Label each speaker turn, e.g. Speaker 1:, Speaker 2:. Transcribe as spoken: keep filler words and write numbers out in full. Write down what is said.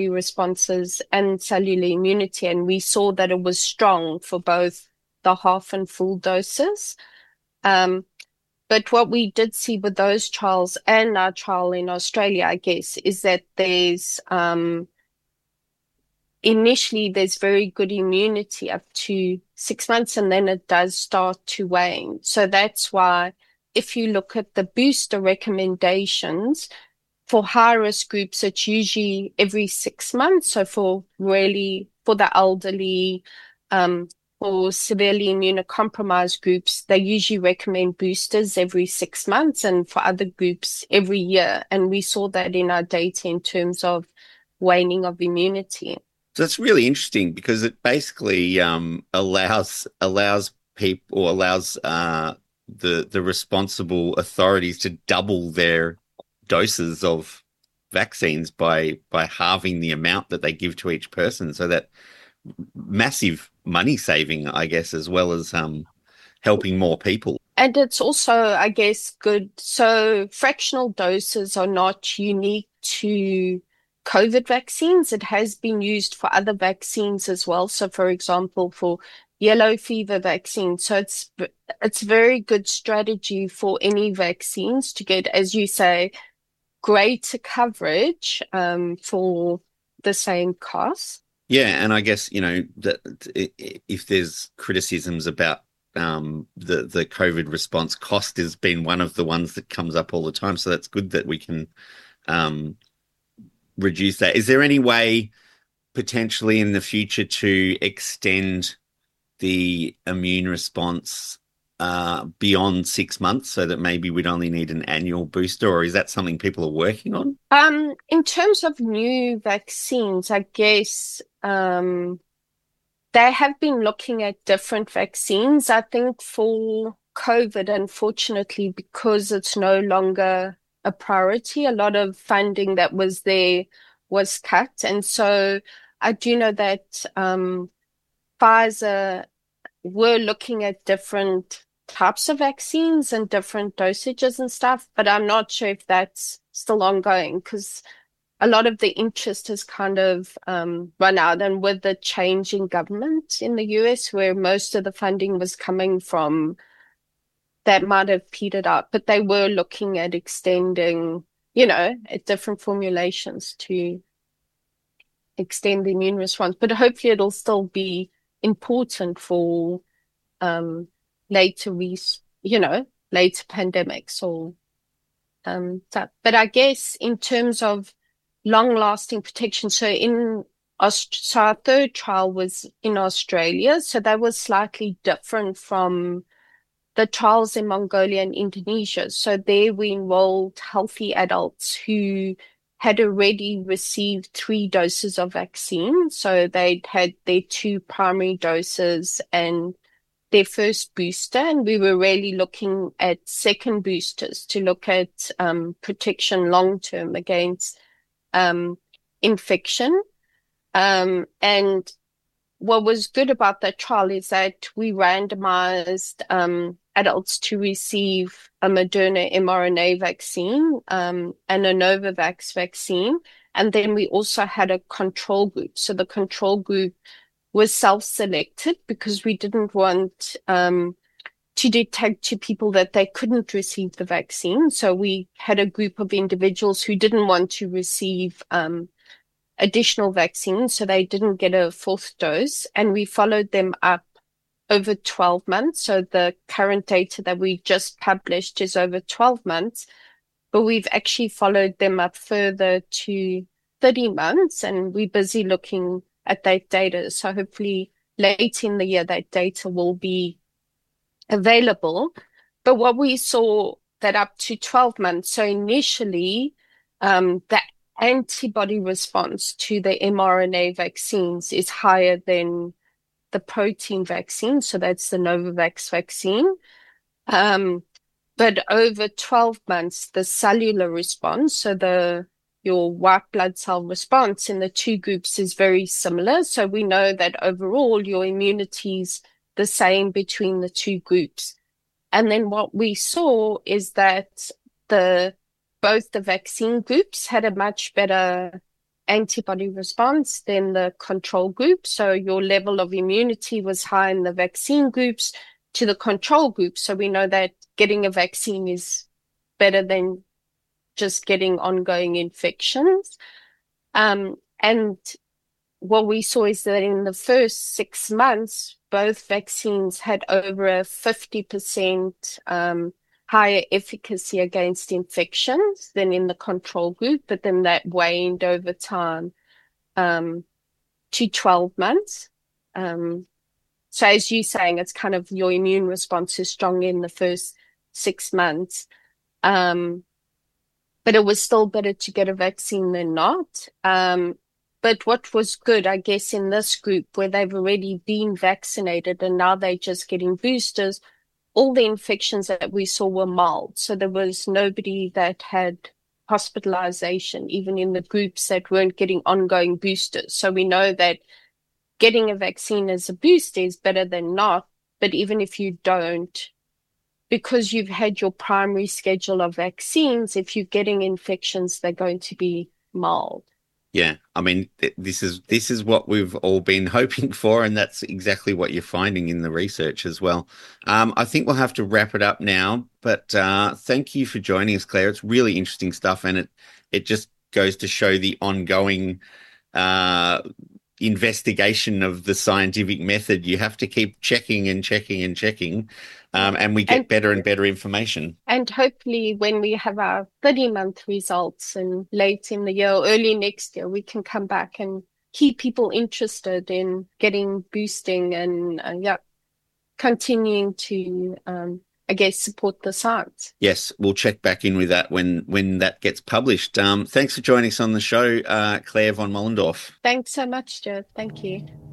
Speaker 1: responses and cellular immunity. And we saw that it was strong for both the half and full doses. Um, but what we did see with those trials and our trial in Australia, I guess, is that there's um, initially there's very good immunity up to six months, and then it does start to wane. So that's why if you look at the booster recommendations, for high-risk groups, it's usually every six months. So for really, for the elderly, um, for severely immunocompromised groups, they usually recommend boosters every six months, and for other groups, every year. And we saw that in our data in terms of waning of immunity.
Speaker 2: So that's really interesting because it basically um, allows allows people or allows uh, the the responsible authorities to double their doses of vaccines by by halving the amount that they give to each person. So that massive money saving, I guess, as well as um, helping more people.
Speaker 1: And it's also, I guess, good. So fractional doses are not unique to COVID vaccines. It has been used for other vaccines as well. So, for example, for yellow fever vaccine. So it's it's very good strategy for any vaccines to get, as you say, greater coverage um, for the same cost.
Speaker 2: Yeah, and I guess, you know, that if there's criticisms about um, the the COVID response, cost has been one of the ones that comes up all the time. So that's good that we can um, reduce that. Is there any way potentially in the future to extend the immune response uh, beyond six months so that maybe we'd only need an annual booster, or is that something people are working on?
Speaker 1: Um, in terms of new vaccines, I guess um, they have been looking at different vaccines. I think for COVID, unfortunately, because it's no longer a priority, a lot of funding that was there was cut. And so I do know that um, Pfizer were looking at different types of vaccines and different dosages and stuff, but I'm not sure if that's still ongoing because a lot of the interest has kind of um, run out. And with the change in government in the U S, where most of the funding was coming from, that might have petered out. But they were looking at extending, you know, at different formulations to extend the immune response. But hopefully it'll still be important for um, later, res- you know, later pandemics or um, that. But I guess in terms of long-lasting protection, so in Aust- so our third trial was in Australia, so that was slightly different from the trials in Mongolia and Indonesia. So there we enrolled healthy adults who had already received three doses of vaccine. So they'd had their two primary doses and their first booster, and we were really looking at second boosters to look at um, protection long-term against um, infection. Um, and what was good about that trial is that we randomized um, adults to receive a Moderna mRNA vaccine um, and a Novavax vaccine. And then we also had a control group. So the control group was self-selected because we didn't want um, to detect to people that they couldn't receive the vaccine. So we had a group of individuals who didn't want to receive um, additional vaccines, so they didn't get a fourth dose, and we followed them up over twelve months. So the current data that we just published is over twelve months, but we've actually followed them up further to thirty months, and we're busy looking at that data. So hopefully late in the year, that data will be available. But what we saw that up to twelve months, so initially, um, the antibody response to the mRNA vaccines is higher than the protein vaccine. So that's the Novavax vaccine. Um, but over twelve months, the cellular response, so the your white blood cell response in the two groups is very similar. So we know that overall your immunity is the same between the two groups. And then what we saw is that the both the vaccine groups had a much better antibody response than the control group. So your level of immunity was high in the vaccine groups to the control group. So we know that getting a vaccine is better than just getting ongoing infections. Um, and what we saw is that in the first six months, both vaccines had over a fifty percent um, higher efficacy against infections than in the control group, but then that waned over time um, to twelve months. Um, so as you're saying, it's kind of your immune response is strong in the first six months. Um, but it was still better to get a vaccine than not. Um, but what was good, I guess, in this group where they've already been vaccinated and now they're just getting boosters, all the infections that we saw were mild. So there was nobody that had hospitalization, even in the groups that weren't getting ongoing boosters. So we know that getting a vaccine as a booster is better than not. But even if you don't, because you've had your primary schedule of vaccines, if you're getting infections, they're going to be mild.
Speaker 2: Yeah, I mean, th- this is this is what we've all been hoping for, and that's exactly what you're finding in the research as well. Um, I think we'll have to wrap it up now, but uh, thank you for joining us, Claire. It's really interesting stuff, and it it just goes to show the ongoing uh, investigation of the scientific method. You have to keep checking and checking and checking, um, and we get
Speaker 1: And
Speaker 2: better and better information.
Speaker 1: And hopefully when we have our thirty month results and late in the year, or early next year, we can come back and keep people interested in getting boosting and uh, yeah, continuing to, um, I guess, support the science.
Speaker 2: Yes, we'll check back in with that when when that gets published. Um, thanks for joining us on the show, uh, Claire von Mollendorf.
Speaker 1: Thanks so much, Joe. Thank you.